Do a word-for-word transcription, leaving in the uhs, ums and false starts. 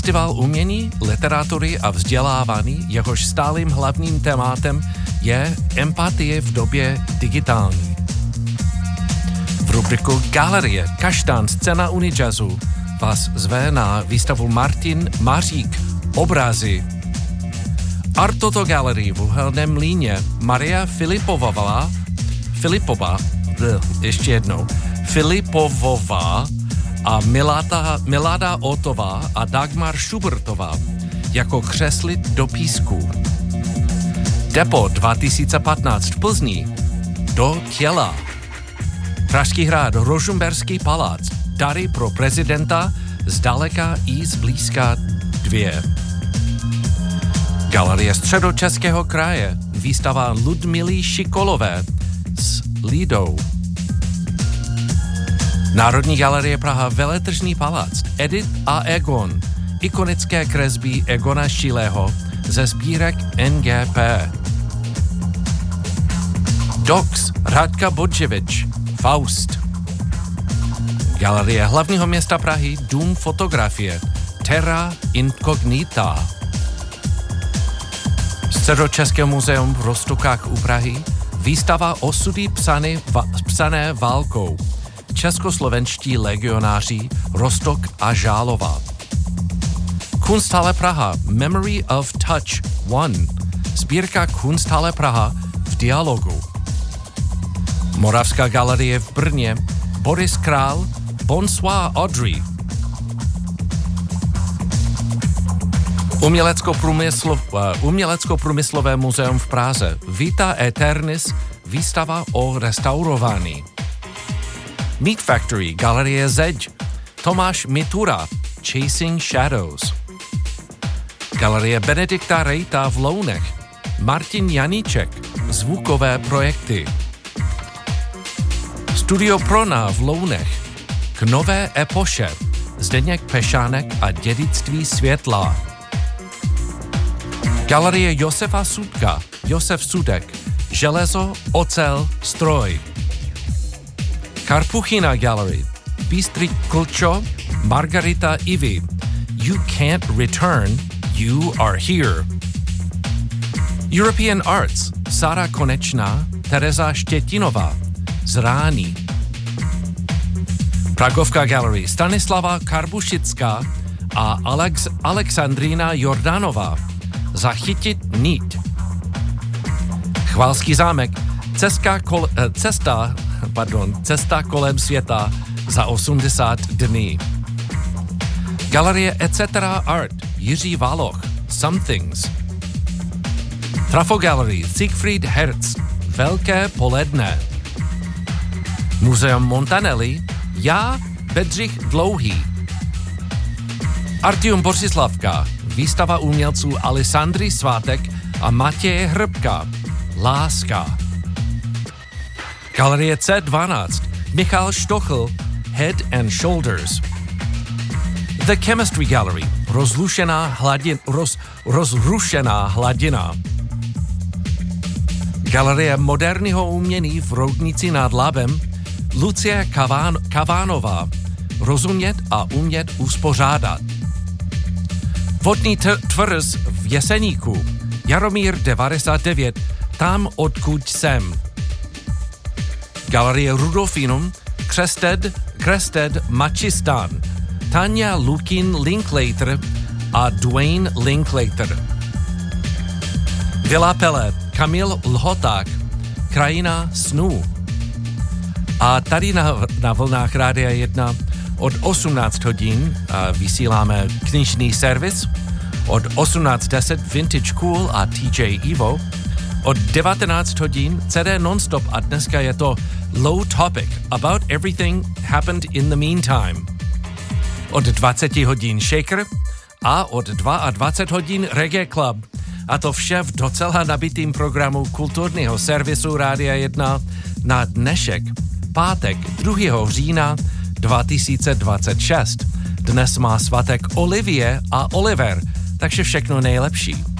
Festival umění, literatury a vzdělávání, jehož stálým hlavním tématem je empatie v době digitální. V rubriku Galerie Kaštán scéna Unijazzu vás zve na výstavu Martin Mařík Obrazy. Artoto Gallery v Uhelném Mlýně Maria Filipovová Filipová, ještě jednou, Filipovová a Milada, Milada Otová a Dagmar Schubertová jako křeslit do písku. Depo dva tisíce patnáct v Plzni Do těla. Pražský hrad Rožmberský palác. Dary pro prezidenta zdaleka i zblízka dvě. Galerie Středočeského kraje. Výstava Ludmily Šikolové s Lidou. Národní galerie Praha Veletržní palác. Edith a Egon. Ikonické kresby Egona Schieleho ze sbírek N G P. Dox Radka Bodževič. Faust. Galerie hlavního města Prahy Dům fotografie Terra Incognita. Středočeské muzeum v Roztokách u Prahy výstava Osudy psané, va, psané válkou. Českoslovenští legionáři Roztok a Žálova. Kunsthalle Praha Memory of Touch One. Sbírka Kunsthalle Praha v dialogu. Moravská galerie v Brně Boris Král Bonsoir Audrey. Umělecko-průmyslové muzeum v Praze Vita Aeternis výstava o restaurování. Meat Factory Galerie Zeď Tomáš Mitura Chasing Shadows. Galerie Benedikta Rejta v Lounech Martin Janíček Zvukové projekty. Studio Prona v Lounech K nové epoše Zdeněk Pešánek a dědictví světla. Galerie Josefa Sudka Josef Sudek Železo, ocel, stroj. Karpuchina Gallery Bystry Klčo Margarita Ivy You Can't Return, You Are Here. European Arts Sara Konečná Tereza Štětinová Zrání. Pragovka Gallery Stanislava Karbušická a Alex, Alexandrina Jordanová Zachytit nit. Chvalský zámek Cesta, kol, cesta, pardon, cesta kolem světa za osmdesát dní. Galerie et cetera Art Jiří Valoch Somethings. Trafo Gallery Siegfried Herz Velké poledne. Muzeum Montanelli Já Bedřich Dlouhý. Artium Bořislavka výstava umělců Alessandry Svátek a Matěje Hrbka Láska. Galerie C dvanáct Michal Štochl Head and Shoulders. The Chemistry Gallery Rozlušená hladin, roz, rozrušená hladina. Galerie moderního umění v Roudnici nad Labem Lucie Kaván, Kavánová Rozumět a umět uspořádat. Vodní t- tvrz v Jeseníku Jaromír devadesát devět Tam, odkud jsem. Galerie Rudolfinum Krested, Krested Mačistán Tanja Lukin Linklater a Dwayne Linklater. Villa Pele Kamil Lhoták Krajina snů. A tady na, na vlnách Rádia jedna od osmnáct hodin a vysíláme knižný servis, od osmnáct deset Vintage Cool a T J Evo, od devatenáct hodin C D Nonstop a dneska je to Low Topic, About Everything Happened in the Meantime. Od dvacet hodin Shaker a od dvacet dva hodin Reggae Club. A to vše v docela nabitým programu kulturního servisu Rádia jedna na dnešek, pátek druhého října dva tisíce dvacet šest. Dnes má svatek Olivie a Oliver, takže všechno nejlepší.